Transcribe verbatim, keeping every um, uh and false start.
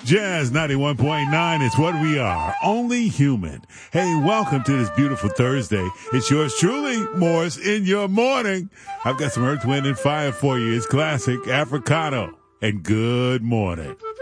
Jazz ninety-one point nine is what we are. Only human. Hey, welcome to this beautiful Thursday. It's yours truly, Morris, in your morning. I've got some Earth, Wind, and Fire for you. It's classic Africano. And good morning.